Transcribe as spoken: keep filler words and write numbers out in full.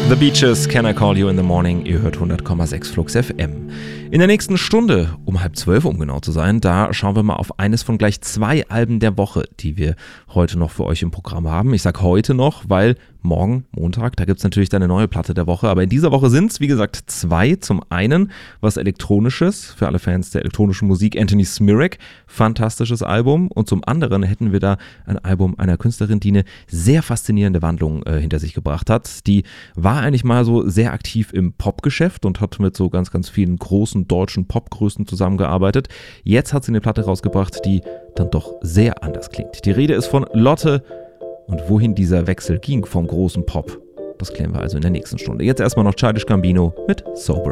The Beaches, Can I Call You in the Morning? Ihr hört hundert Komma sechs Flux F M. In der nächsten Stunde, um halb zwölf, um genau zu sein, da schauen wir mal auf eines von gleich zwei Alben der Woche, die wir heute noch für euch im Programm haben. Ich sag heute noch, weil morgen, Montag, da gibt es natürlich dann eine neue Platte der Woche. Aber in dieser Woche sind es, wie gesagt, zwei. Zum einen was Elektronisches, für alle Fans der elektronischen Musik, Anthony Smirek, fantastisches Album. Und zum anderen hätten wir da ein Album einer Künstlerin, die eine sehr faszinierende Wandlung äh, hinter sich gebracht hat. Die war eigentlich mal so sehr aktiv im Popgeschäft und hat mit so ganz, ganz vielen großen deutschen Popgrößen zusammengearbeitet. Jetzt hat sie eine Platte rausgebracht, die dann doch sehr anders klingt. Die Rede ist von Lotte. Und wohin dieser Wechsel ging vom großen Pop, das klären wir also in der nächsten Stunde. Jetzt erstmal noch Childish Gambino mit Sober.